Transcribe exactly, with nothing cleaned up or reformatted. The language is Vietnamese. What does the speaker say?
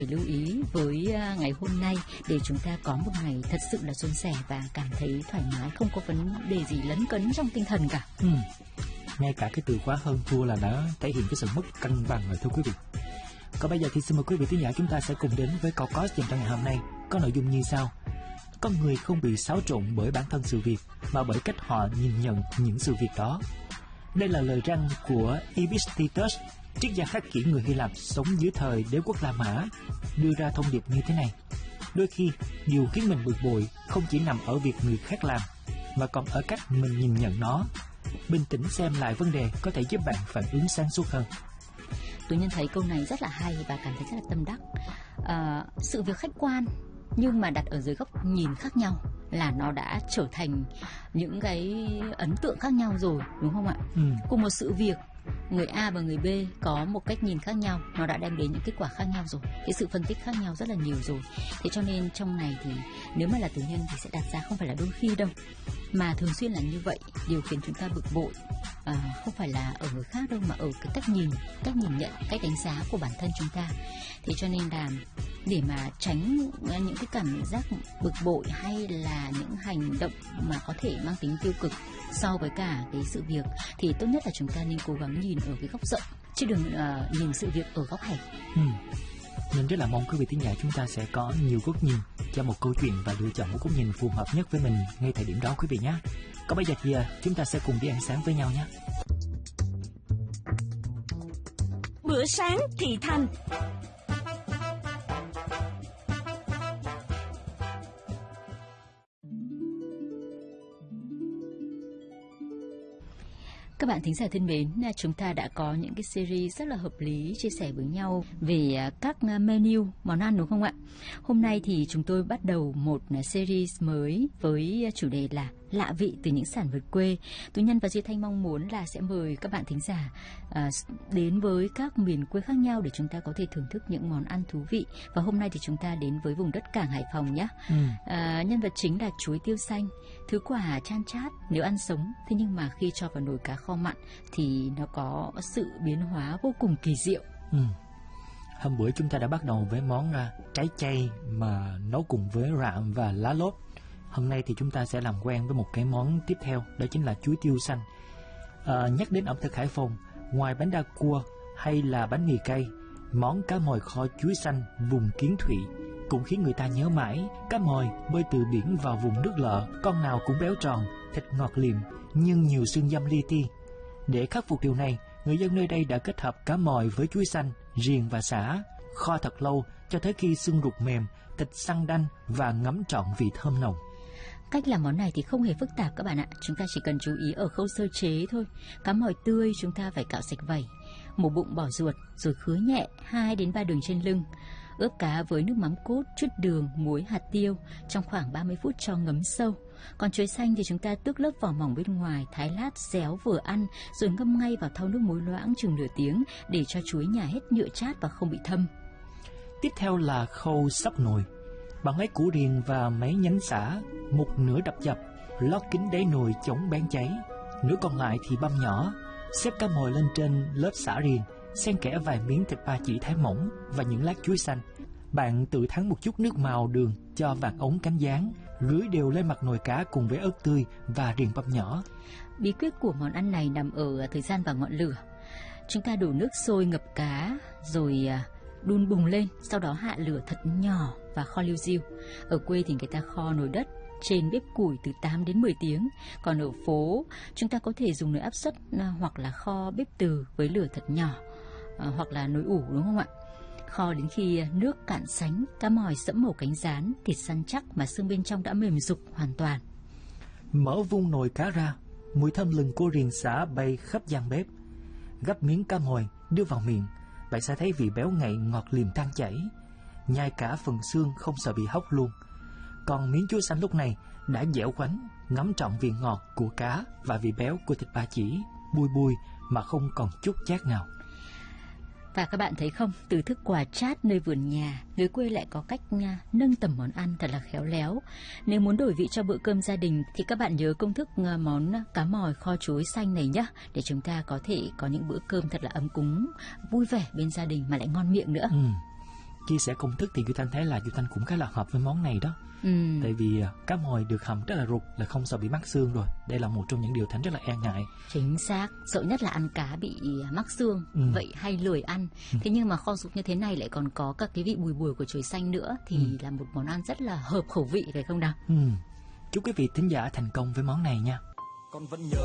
lưu ý với ngày hôm nay để chúng ta có một ngày thật sự là suôn sẻ và cảm thấy thoải mái, không có vấn đề gì lấn cấn trong tinh thần cả. Ừ. Ngay cả cái từ quá hơn thua là đã thể hiện cái sự mất cân bằng rồi thưa quý vị. Còn bây giờ thì xin mời quý vị thính giả chúng ta sẽ cùng đến với câu có dành cho ngày hôm nay, có nội dung như sau: con người không bị xáo trộn bởi bản thân sự việc mà bởi cách họ nhìn nhận những sự việc đó. Đây là lời răn của Epictetus, triết gia khắc kỷ người Hy Lạp sống dưới thời đế quốc La Mã, đưa ra thông điệp như thế này: đôi khi điều khiến mình bực bội không chỉ nằm ở việc người khác làm mà còn ở cách mình nhìn nhận nó. Bình tĩnh xem lại vấn đề có thể giúp bạn phản ứng sáng suốt hơn. Tôi nhận thấy câu này rất là hay và cảm thấy rất là tâm đắc. À, sự việc khách quan nhưng mà đặt ở dưới góc nhìn khác nhau là nó đã trở thành những cái ấn tượng khác nhau rồi, đúng không ạ? Ừ. Cùng một sự việc, người A và người B có một cách nhìn khác nhau, nó đã đem đến những kết quả khác nhau rồi, cái sự phân tích khác nhau rất là nhiều rồi. Thế cho nên trong này thì nếu mà là tứ nhân thì sẽ đặt ra không phải là đôi khi đâu, mà thường xuyên là như vậy. Điều khiến chúng ta bực bội à, không phải là ở người khác đâu, mà ở cái cách nhìn, cách nhìn nhận, cách đánh giá của bản thân chúng ta. Thế cho nên là để mà tránh những cái cảm giác bực bội hay là những hành động mà có thể mang tính tiêu cực so với cả cái sự việc, thì tốt nhất là chúng ta nên cố gắng nhìn ở cái góc rộng, chứ đừng uh, nhìn sự việc ở góc hẹp. Ừ. Nên rất là mong quý vị thính giả chúng ta sẽ có nhiều góc nhìn cho một câu chuyện và lựa chọn một góc nhìn phù hợp nhất với mình ngay thời điểm đó quý vị nhé. Còn bây giờ thì chúng ta sẽ cùng đi ăn sáng với nhau nhé. Bữa sáng Thị Thành. Các bạn thính giả thân mến, chúng ta đã có những cái series rất là hợp lý chia sẻ với nhau về các menu món ăn, đúng không ạ? Hôm nay thì chúng tôi bắt đầu một series mới với chủ đề là lạ vị từ những sản vật quê. Tú Nhân và Duy Thanh mong muốn là sẽ mời các bạn thính giả à, đến với các miền quê khác nhau để chúng ta có thể thưởng thức những món ăn thú vị. Và hôm nay thì chúng ta đến với vùng đất Cảng Hải Phòng nhé. Ừ. À, nhân vật chính là chuối tiêu xanh, thứ quả chan chát nếu ăn sống, thế nhưng mà khi cho vào nồi cá kho mặn thì nó có sự biến hóa vô cùng kỳ diệu. Ừ. Hôm bữa chúng ta đã bắt đầu với món uh, trái chay mà nấu cùng với rạm và lá lốt. Hôm nay thì chúng ta sẽ làm quen với một cái món tiếp theo, đó chính là chuối tiêu xanh. À, nhắc đến ẩm thực Hải Phòng, ngoài bánh đa cua hay là bánh mì cay, món cá mòi kho chuối xanh vùng Kiến Thụy cũng khiến người ta nhớ mãi. Cá mòi bơi từ biển vào vùng nước lợ, con nào cũng béo tròn, thịt ngọt liềm nhưng nhiều xương dăm li ti. Để khắc phục điều này, người dân nơi đây đã kết hợp cá mòi với chuối xanh, riềng và sả, kho thật lâu cho tới khi xương ruột mềm, thịt săn đanh và ngấm trọn vị thơm nồng. Cách làm món này thì không hề phức tạp các bạn ạ. Chúng ta chỉ cần chú ý ở khâu sơ chế thôi. Cá mòi tươi chúng ta phải cạo sạch vảy, mổ bụng bỏ ruột, rồi khứa nhẹ hai đến ba đường trên lưng. Ướp cá với nước mắm cốt, chút đường, muối, hạt tiêu trong khoảng ba mươi phút cho ngấm sâu. Còn chuối xanh thì chúng ta tước lớp vỏ mỏng bên ngoài, thái lát xéo vừa ăn, rồi ngâm ngay vào thau nước muối loãng chừng nửa tiếng để cho chuối nhả hết nhựa chát và không bị thâm. Tiếp theo là khâu sắp nồi. Bạn lấy củ riềng và mấy nhánh sả, một nửa đập dập, lót kín đáy nồi chống bén cháy, nửa còn lại thì băm nhỏ, xếp cá mòi lên trên lớp sả riềng, xen kẽ vài miếng thịt ba chỉ thái mỏng và những lát chuối xanh. Bạn tự thắng một chút nước màu đường cho vàng ống cánh gián, rưới đều lên mặt nồi cá cùng với ớt tươi và riềng băm nhỏ. Bí quyết của món ăn này nằm ở thời gian và ngọn lửa. Chúng ta đổ nước sôi ngập cá rồi đun bùng lên, sau đó hạ lửa thật nhỏ và kho liu riu. Ở quê thì người ta kho nồi đất trên bếp củi từ tám đến mười tiếng. Còn ở phố chúng ta có thể dùng nồi áp suất hoặc là kho bếp từ với lửa thật nhỏ, hoặc là nồi ủ, đúng không ạ? Kho đến khi nước cạn sánh, cá mòi sẫm màu cánh gián, thịt săn chắc mà xương bên trong đã mềm rục hoàn toàn. Mở vung nồi cá ra, mùi thơm lừng của riềng sả bay khắp gian bếp. Gắp miếng cá mòi đưa vào miệng, bạn sẽ thấy vị béo ngậy ngọt liềm tan chảy. Nhai cả phần xương không sợ bị hóc luôn. Còn miếng chuối xanh lúc này đã dẻo quánh, ngấm trọn vị ngọt của cá và vị béo của thịt ba chỉ, bùi bùi mà không còn chút chát nào. Và các bạn thấy không, từ thức quà chát nơi vườn nhà, người quê lại có cách nâng tầm món ăn thật là khéo léo. Nếu muốn đổi vị cho bữa cơm gia đình thì các bạn nhớ công thức món cá mòi kho chuối xanh này nhé, để chúng ta có thể có những bữa cơm thật là ấm cúng, vui vẻ bên gia đình mà lại ngon miệng nữa. Ừ. chia sẻ công thức thì Duy Thanh thấy là Duy Thanh cũng khá là hợp với món này đó. Ừ. Tại vì cá mòi được hầm rất là ruột là không sợ bị mắc xương rồi. Đây là một trong những điều Thanh rất là e ngại. Chính xác, sợ nhất là ăn cá bị mắc xương, ừ. vậy hay lười ăn. Ừ. Thế nhưng mà kho dục như thế này lại còn có các cái vị bùi bùi của chuối xanh nữa thì ừ. là một món ăn rất là hợp khẩu vị phải không nào? Ừ. Chúc quý vị thính giả thành công với món này nha. Con vẫn nhớ